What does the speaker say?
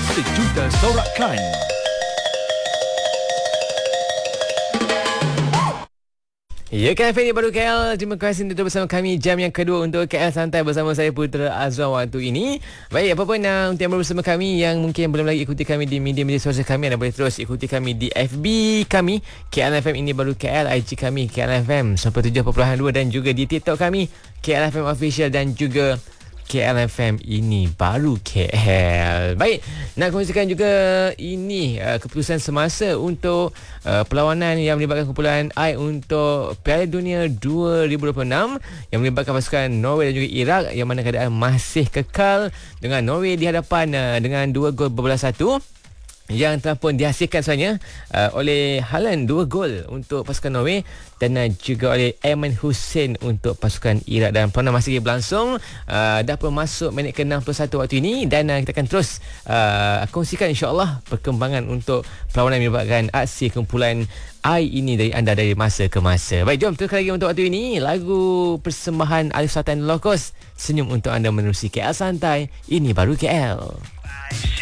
sejuta sorakan. Ya, KFM ini baru KL. Terima kasih untuk bersama kami jam yang kedua untuk KL Santai bersama saya Putra Azwan waktu ini. Baik, apa pun untuk yang baru bersama kami yang mungkin belum lagi ikuti kami di media-media sosial kami, anda boleh terus ikuti kami di FB kami KLFM ini baru KL, IG kami KLFM 97.2 dan juga di TikTok kami KLFM Official dan juga KLFM ini baru KL. Baik, nak kongsikan juga ini keputusan semasa untuk perlawanan yang melibatkan kumpulan I untuk Piala Dunia 2026 yang melibatkan pasukan Norway dan juga Iraq, yang mana keadaan masih kekal dengan Norway di hadapan dengan 2 gol berbelas 1 yang telah pun dihasilkan sebenarnya oleh Haaland 2 gol untuk pasukan Norway dan juga oleh Ayman Hussein untuk pasukan Iraq, dan perlawanan masih berlangsung. Dah pun masuk minit ke-61 waktu ini dan kita akan terus kongsikan insya-Allah perkembangan untuk perlawanan yang melibatkan aksi kumpulan I ini dari anda dari masa ke masa. Baik, jom terus lagi untuk waktu ini lagu persembahan Alif Sultan Lokos, Senyum untuk anda menerusi KL Santai. Ini baru KL.